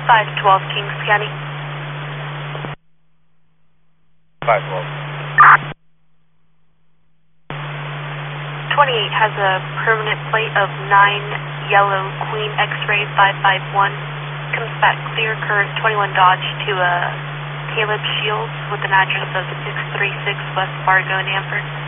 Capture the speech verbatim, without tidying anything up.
five twelve Kings County. five twelve. twenty-eight has a permanent plate of nine yellow Queen X-ray five five one. Comes back clear current twenty-one Dodge to uh, Caleb Shields with an address of six three six West Fargo in Hanford.